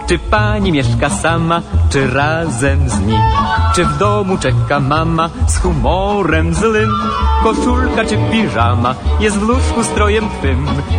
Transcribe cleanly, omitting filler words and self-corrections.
Czy pani mieszka sama, czy razem z nim? Czy w domu czeka mama z humorem złym? Koszulka czy piżama jest w łóżku strojem twym?